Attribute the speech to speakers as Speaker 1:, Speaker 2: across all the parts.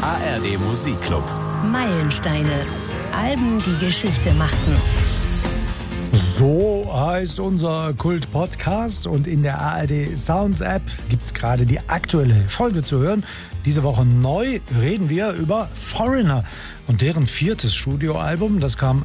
Speaker 1: ARD Musikclub.
Speaker 2: Meilensteine. Alben, die Geschichte machten.
Speaker 3: So heißt unser Kult-Podcast und in der ARD Sounds App gibt es gerade die aktuelle Folge zu hören. Diese Woche neu reden wir über Foreigner und deren 4. Studioalbum. Das kam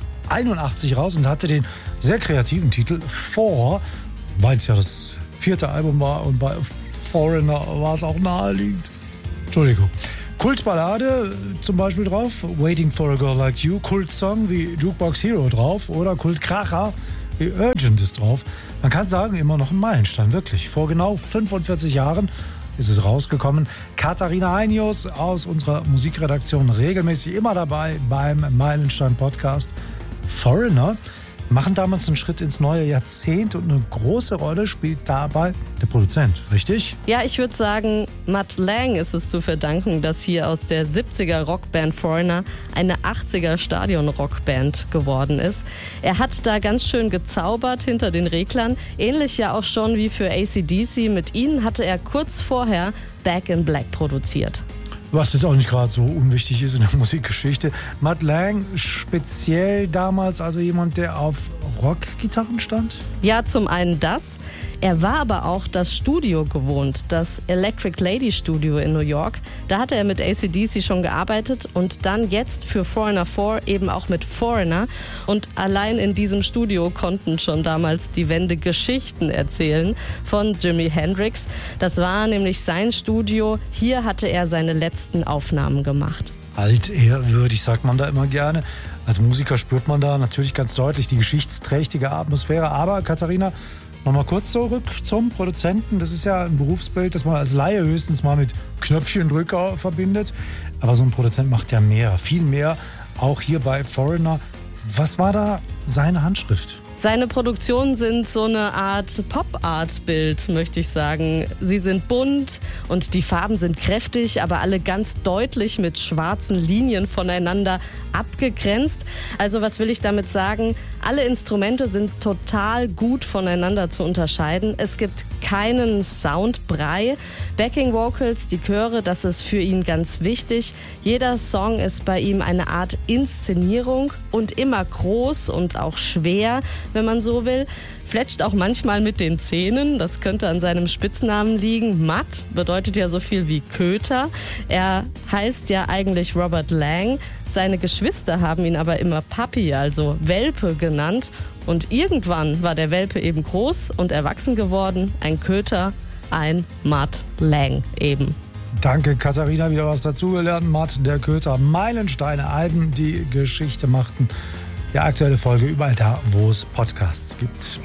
Speaker 3: 81 raus und hatte den sehr kreativen Titel Four, weil es ja das 4. Album war und bei Foreigner war es auch naheliegend. Entschuldigung. Kultballade zum Beispiel drauf, Waiting for a Girl Like You, Kultsong wie Jukebox Hero drauf oder Kultkracher wie Urgent ist drauf. Man kann sagen, immer noch ein Meilenstein, wirklich. Vor genau 45 Jahren ist es rausgekommen. Katharina Heinius aus unserer Musikredaktion, regelmäßig immer dabei beim Meilenstein-Podcast. Foreigner machen damals einen Schritt ins neue Jahrzehnt und eine große Rolle spielt dabei der Produzent, richtig?
Speaker 4: Ja, ich würde sagen, Mutt Lange ist es zu verdanken, dass hier aus der 70er Rockband Foreigner eine 80er Stadion-Rockband geworden ist. Er hat da ganz schön gezaubert hinter den Reglern, ähnlich ja auch schon wie für AC/DC. Mit ihnen hatte er kurz vorher Back in Black produziert.
Speaker 3: Was jetzt auch nicht gerade so unwichtig ist in der Musikgeschichte. Mutt Lange speziell damals also jemand, der auf Rockgitarren stand?
Speaker 4: Ja, zum einen das. Er war aber auch das Studio gewohnt, das Electric Lady Studio in New York. Da hatte er mit AC/DC schon gearbeitet und dann jetzt für Foreigner 4 eben auch mit Foreigner. Und allein in diesem Studio konnten schon damals die Wände Geschichten erzählen von Jimi Hendrix. Das war nämlich sein Studio. Hier hatte er seine letzten Aufnahmen gemacht.
Speaker 3: Altehrwürdig, sagt man da immer gerne. Als Musiker spürt man da natürlich ganz deutlich die geschichtsträchtige Atmosphäre. Aber Katharina, nochmal kurz zurück zum Produzenten. Das ist ja ein Berufsbild, das man als Laie höchstens mal mit Knöpfchendrücker verbindet. Aber so ein Produzent macht ja mehr, viel mehr. Auch hier bei Foreigner. Was war da seine Handschrift?
Speaker 4: Seine Produktionen sind so eine Art Pop-Art-Bild, möchte ich sagen. Sie sind bunt und die Farben sind kräftig, aber alle ganz deutlich mit schwarzen Linien voneinander abgegrenzt. Also was will ich damit sagen? Alle Instrumente sind total gut voneinander zu unterscheiden. Es gibt keinen Soundbrei. Backing Vocals, die Chöre, das ist für ihn ganz wichtig. Jeder Song ist bei ihm eine Art Inszenierung und immer groß und auch schwer, wenn man so will. Fletscht auch manchmal mit den Zähnen, das könnte an seinem Spitznamen liegen. Mutt bedeutet ja so viel wie Köter. Er heißt ja eigentlich Robert Lange. Seine Geschwister haben ihn aber immer Papi, also Welpe genannt. Und irgendwann war der Welpe eben groß und erwachsen geworden. Ein Köter, ein Mutt Lange eben.
Speaker 3: Danke Katharina, wieder was dazugelernt. Mutt, der Köter, Meilensteine, Alben, die Geschichte machten. Die aktuelle Folge überall da, wo es Podcasts gibt.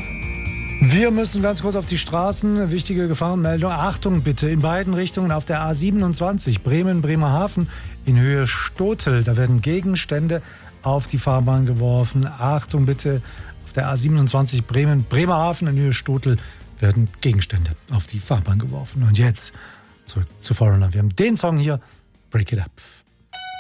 Speaker 3: Wir müssen ganz kurz auf die Straßen. Wichtige Gefahrenmeldung. Achtung bitte, in beiden Richtungen auf der A27 Bremen-Bremerhaven in Höhe Stotel. Da werden Gegenstände auf die Fahrbahn geworfen. Achtung bitte, auf der A27 Bremen-Bremerhaven in Höhe Stotel werden Gegenstände auf die Fahrbahn geworfen. Und jetzt zurück zu Foreigner. Wir haben den Song hier, Break It Up.